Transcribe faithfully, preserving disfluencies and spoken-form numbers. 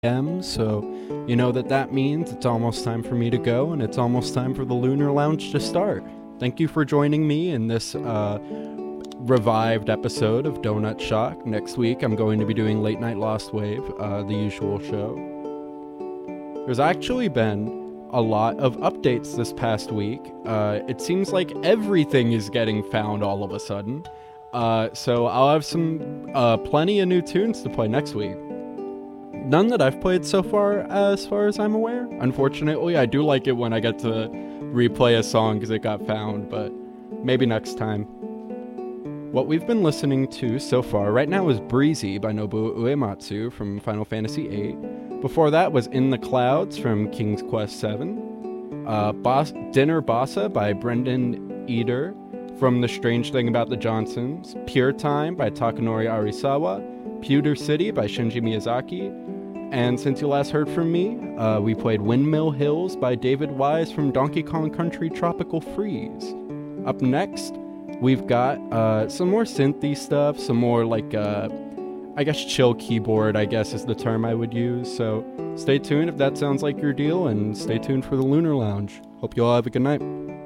am, so you know that that means it's almost time for me to go, and it's almost time for the Lunar Lounge to start. Thank you for joining me in this uh, revived episode of Donut Shock. Next week, I'm going to be doing Late Night Lost Wave, uh, the usual show. There's actually been a lot of updates this past week. Uh, it seems like everything is getting found all of a sudden. Uh, so I'll have some uh, plenty of new tunes to play next week. None that I've played so far, as far as I'm aware. Unfortunately, I do like it when I get to replay a song because it got found, but maybe next time. What we've been listening to so far right now is Breezy by Nobuo Uematsu from Final Fantasy eight. Before that was In the Clouds from King's Quest seven. Uh, Boss- Dinner Bossa by Brendan Eder from The Strange Thing About the Johnsons. Pure Time by Takanori Arisawa. Pewter City by Shinji Miyazaki. And since you last heard from me, uh, we played Windmill Hills by David Wise from Donkey Kong Country Tropical Freeze. Up next, we've got uh, some more synthy stuff, some more like, uh, I guess chill keyboard, I guess is the term I would use. So stay tuned if that sounds like your deal, and stay tuned for the Lunar Lounge. Hope you all have a good night.